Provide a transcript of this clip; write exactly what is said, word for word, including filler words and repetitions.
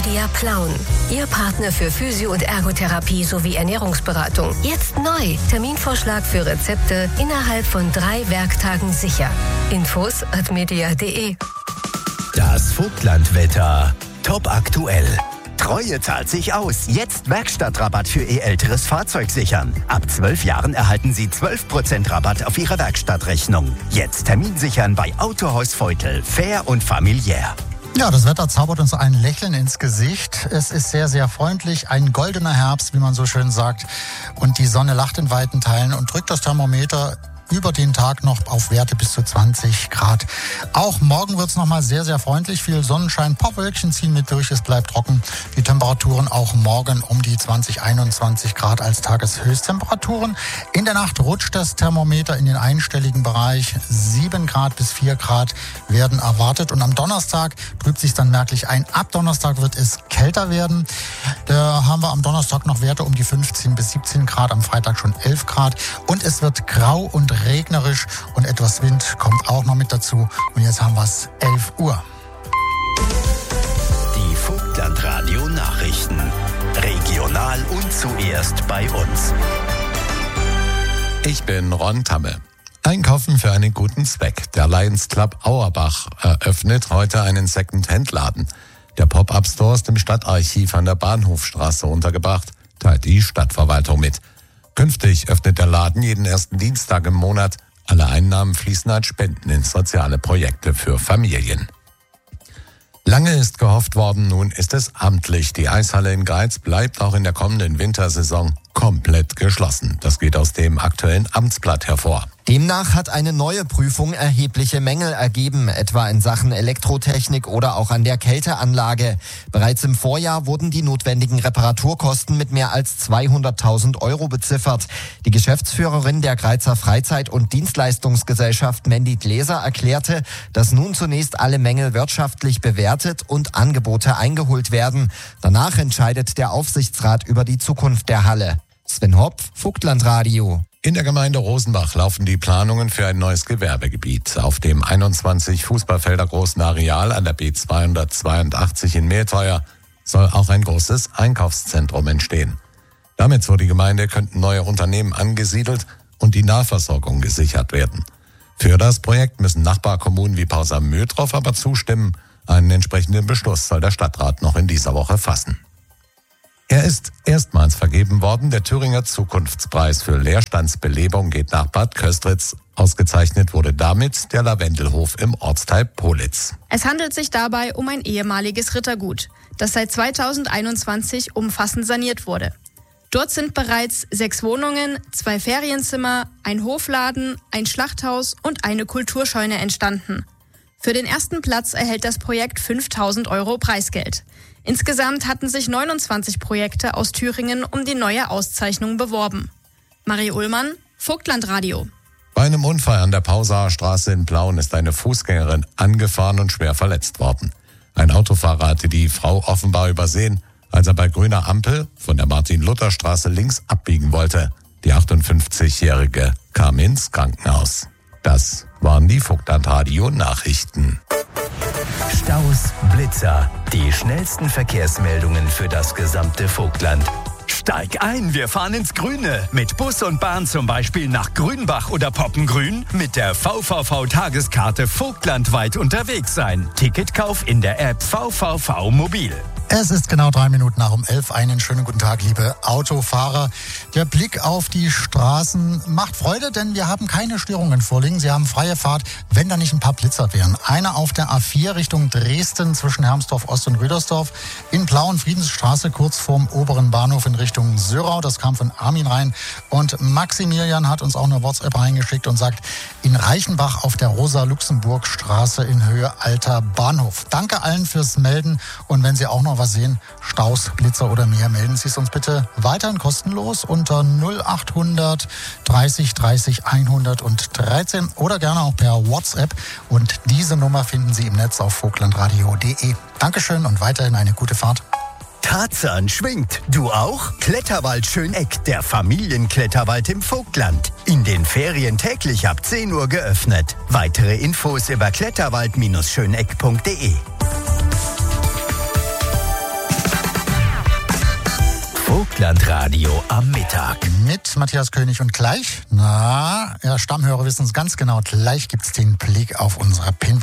Media Plauen. Ihr Partner für Physio- und Ergotherapie sowie Ernährungsberatung. Jetzt neu. Terminvorschlag für Rezepte innerhalb von drei Werktagen sicher. Infos at media punkt de. Das Vogtlandwetter. Top aktuell. Treue zahlt sich aus. Jetzt Werkstattrabatt für Ihr älteres Fahrzeug sichern. Ab zwölf Jahren erhalten Sie zwölf Prozent Rabatt auf Ihre Werkstattrechnung. Jetzt Termin sichern bei Autohaus Veutel. Fair und familiär. Ja, das Wetter zaubert uns ein Lächeln ins Gesicht. Es ist sehr, sehr freundlich. Ein goldener Herbst, wie man so schön sagt. Und die Sonne lacht in weiten Teilen und drückt das Thermometer über den Tag noch auf Werte bis zu zwanzig Grad. Auch morgen wird es nochmal sehr, sehr freundlich. Viel Sonnenschein, paar Wölkchen ziehen mit durch, es bleibt trocken. Die Temperaturen auch morgen um die zwanzig, einundzwanzig Grad als Tageshöchsttemperaturen. In der Nacht rutscht das Thermometer in den einstelligen Bereich. sieben Grad bis vier Grad werden erwartet. Und am Donnerstag trübt sich dann merklich ein. Ab Donnerstag wird es kälter werden. Da haben wir am Donnerstag noch Werte um die fünfzehn bis siebzehn Grad, am Freitag schon elf Grad. Und es wird grau und regnerisch und etwas Wind kommt auch noch mit dazu. Und jetzt haben wir es elf Uhr. Die Vogtlandradio Nachrichten. Regional und zuerst bei uns. Ich bin Ron Tamme. Einkaufen für einen guten Zweck. Der Lions Club Auerbach eröffnet heute einen Second-Hand-Laden. Der Pop-Up-Store ist im Stadtarchiv an der Bahnhofstraße untergebracht, teilt die Stadtverwaltung mit. Künftig öffnet der Laden jeden ersten Dienstag im Monat. Alle Einnahmen fließen als Spenden in soziale Projekte für Familien. Lange ist gehofft worden, nun ist es amtlich. Die Eishalle in Greiz bleibt auch in der kommenden Wintersaison komplett geschlossen. Das geht aus dem aktuellen Amtsblatt hervor. Demnach hat eine neue Prüfung erhebliche Mängel ergeben, etwa in Sachen Elektrotechnik oder auch an der Kälteanlage. Bereits im Vorjahr wurden die notwendigen Reparaturkosten mit mehr als zweihunderttausend Euro beziffert. Die Geschäftsführerin der Greizer Freizeit- und Dienstleistungsgesellschaft Mandy Gläser erklärte, dass nun zunächst alle Mängel wirtschaftlich bewertet und Angebote eingeholt werden. Danach entscheidet der Aufsichtsrat über die Zukunft der Halle. Sven Hopf, Vogtlandradio. In der Gemeinde Rosenbach laufen die Planungen für ein neues Gewerbegebiet. Auf dem einundzwanzig Fußballfelder großen Areal an der B zweihundertzweiundachtzig in Mehlteuer soll auch ein großes Einkaufszentrum entstehen. Damit, so die Gemeinde, könnten neue Unternehmen angesiedelt und die Nahversorgung gesichert werden. Für das Projekt müssen Nachbarkommunen wie Pausamödrow aber zustimmen. Einen entsprechenden Beschluss soll der Stadtrat noch in dieser Woche fassen. Er ist erstmals vergeben worden. Der Thüringer Zukunftspreis für Leerstandsbelebung geht nach Bad Köstritz. Ausgezeichnet wurde damit der Lavendelhof im Ortsteil Politz. Es handelt sich dabei um ein ehemaliges Rittergut, das seit zweitausendeinundzwanzig umfassend saniert wurde. Dort sind bereits sechs Wohnungen, zwei Ferienzimmer, ein Hofladen, ein Schlachthaus und eine Kulturscheune entstanden. Für den ersten Platz erhält das Projekt fünftausend Euro Preisgeld. Insgesamt hatten sich neunundzwanzig Projekte aus Thüringen um die neue Auszeichnung beworben. Marie Ullmann, Vogtlandradio. Bei einem Unfall an der Pausaer Straße in Plauen ist eine Fußgängerin angefahren und schwer verletzt worden. Ein Autofahrer hatte die Frau offenbar übersehen, als er bei grüner Ampel von der Martin-Luther-Straße links abbiegen wollte. Die achtundfünfzigjährige kam ins Krankenhaus. Das waren die Vogtlandradio-Nachrichten. Staus, Blitzer, die schnellsten Verkehrsmeldungen für das gesamte Vogtland. Steig ein, wir fahren ins Grüne. Mit Bus und Bahn zum Beispiel nach Grünbach oder Poppengrün. Mit der V V V-Tageskarte vogtlandweit unterwegs sein. Ticketkauf in der App V V V Mobil. Es ist genau drei Minuten nach um elf. Einen schönen guten Tag, liebe Autofahrer. Der Blick auf die Straßen macht Freude, denn wir haben keine Störungen vorliegen. Sie haben freie Fahrt, wenn da nicht ein paar Blitzer wären. Einer auf der A vier Richtung Dresden zwischen Hermsdorf Ost und Rüdersdorf. In Plauen Friedensstraße kurz vorm oberen Bahnhof in Richtung Sörau. Das kam von Armin rein. Und Maximilian hat uns auch eine WhatsApp reingeschickt und sagt, in Reichenbach auf der Rosa-Luxemburg-Straße in Höhe Alter Bahnhof. Danke allen fürs Melden. Und wenn Sie auch noch was sehen, Staus, Blitzer oder mehr, melden Sie es uns bitte weiterhin kostenlos unter null achthundert dreißig dreißig hundertdreizehn oder gerne auch per WhatsApp. Und diese Nummer finden Sie im Netz auf vogtlandradio punkt de. Dankeschön und weiterhin eine gute Fahrt. Tarzan schwingt. Du auch? Kletterwald Schöneck, der Familienkletterwald im Vogtland. In den Ferien täglich ab zehn Uhr geöffnet. Weitere Infos über kletterwald Bindestrich schöneck punkt de. Vogtlandradio am Mittag. Mit Matthias König und gleich, na, ja, Stammhörer wissen es ganz genau, gleich gibt's den Blick auf unsere Pinwand.